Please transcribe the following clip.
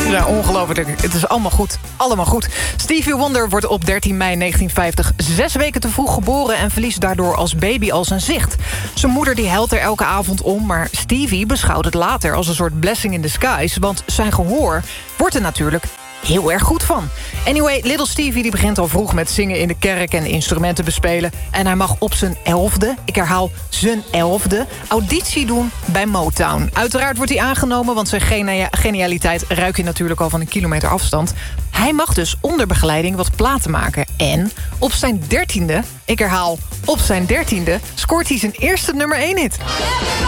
Ja, ongelooflijk. Het is allemaal goed. Allemaal goed. Stevie Wonder wordt op 13 mei 1950 6 weken te vroeg geboren... en verliest daardoor als baby al zijn zicht. Zijn moeder die huilt er elke avond om... maar Stevie beschouwt het later als een soort blessing in disguise... want zijn gehoor wordt er natuurlijk heel erg goed van. Anyway, Little Stevie die begint al vroeg met zingen in de kerk... en instrumenten bespelen. En hij mag op zijn 11e, ik herhaal zijn 11e... auditie doen bij Motown. Uiteraard wordt hij aangenomen, want zijn genialiteit... ruik je natuurlijk al van een kilometer afstand. Hij mag dus onder begeleiding wat platen maken. En op zijn 13e, ik herhaal op zijn 13e... scoort hij zijn eerste nummer 1 hit.